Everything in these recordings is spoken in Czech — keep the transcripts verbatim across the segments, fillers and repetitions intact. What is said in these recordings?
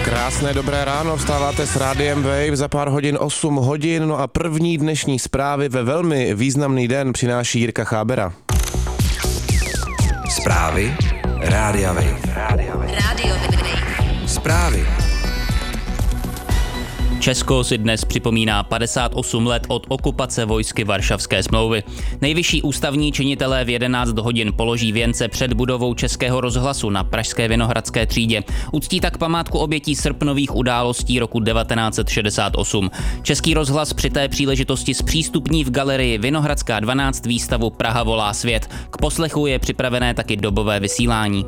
Krásné dobré ráno, vstáváte s Rádiem Wave, za pár hodin osm hodin, no a první dnešní zprávy ve velmi významný den přináší Jirka Chábera. Zprávy Rádia Wave. Rádia Wave. Rádio Wave. Zprávy. Česko si dnes připomíná padesát osm let od okupace vojsky Varšavské smlouvy. Nejvyšší ústavní činitelé v jedenáct hodin položí věnce před budovou Českého rozhlasu na pražské Vinohradské třídě. Uctí tak památku obětí srpnových událostí roku devatenáct set šedesát osm. Český rozhlas při té příležitosti zpřístupní v galerii Vinohradská dvanáct výstavu Praha volá svět. K poslechu je připravené taky dobové vysílání.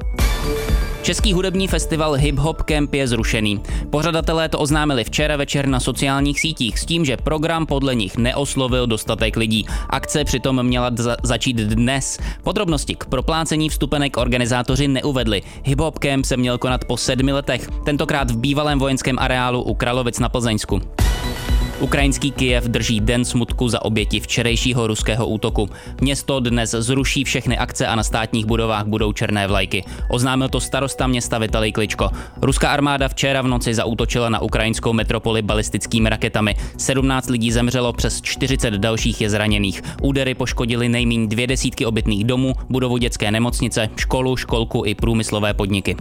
Český hudební festival Hip Hop Camp je zrušený. Pořadatelé to oznámili včera večer na sociálních sítích s tím, že program podle nich neoslovil dostatek lidí. Akce přitom měla za- začít dnes. Podrobnosti k proplácení vstupenek organizátoři neuvedli. Hip Hop Camp se měl konat po sedmi letech, tentokrát v bývalém vojenském areálu u Kralovic na Plzeňsku. Ukrajinský Kyjev drží den smutku za oběti včerejšího ruského útoku. Město dnes zruší všechny akce a na státních budovách budou černé vlajky. Oznámil to starosta města Vitalij Kličko. Ruská armáda včera v noci zaútočila na ukrajinskou metropoli balistickými raketami. sedmnáct lidí zemřelo, přes čtyřicet dalších je zraněných. Údery poškodily nejméně dvě desítky obytných domů, budovu dětské nemocnice, školu, školku i průmyslové podniky.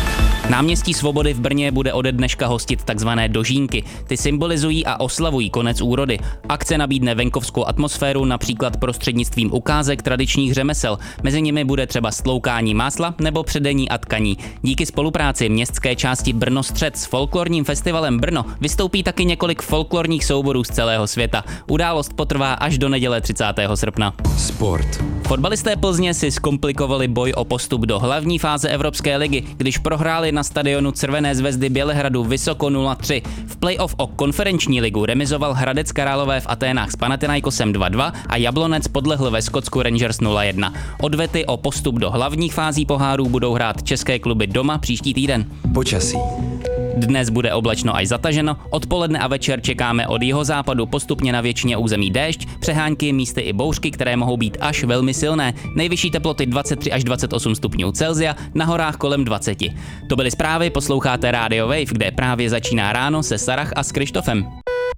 Náměstí Svobody v Brně bude ode dneška hostit takzvané dožínky. Ty symbolizují a oslavují konec úrody. Akce nabídne venkovskou atmosféru například prostřednictvím ukázek tradičních řemesel. Mezi nimi bude třeba stloukání másla nebo předení a tkaní. Díky spolupráci městské části Brno Střed s folklorním festivalem Brno vystoupí taky několik folklorních souborů z celého světa. Událost potrvá až do neděle třicátého srpna. Sport. Fotbalisté Plzně si zkomplikovali boj o postup do hlavní fáze Evropské ligy, když prohráli na stadionu Červené Zvezdy Bělehradu vysoko nula tři. V playoff o konferenční ligu remizoval Hradec Králové v Aténách s Panathinaikosem dva dva a Jablonec podlehl ve Skotsku Rangers nula jedna. Odvety o postup do hlavních fází pohárů budou hrát české kluby doma příští týden. Počasí. Dnes bude oblačno až zataženo, odpoledne a večer čekáme od jihozápadu postupně na většině území déšť, přehánky, místy i bouřky, které mohou být až velmi silné. Nejvyšší teploty dvacet tři až dvacet osm stupňů Celsia, na horách kolem dvacet. To byly zprávy, posloucháte Radio Wave, kde právě začíná ráno se Sarah a s Krištofem.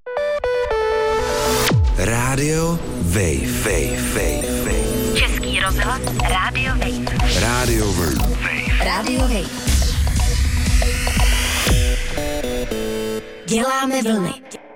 Radio Wave. Wave. Wave. Wave. Český rozhlas Radio Wave. Radio Wave. Radio Wave. Děláme vlny.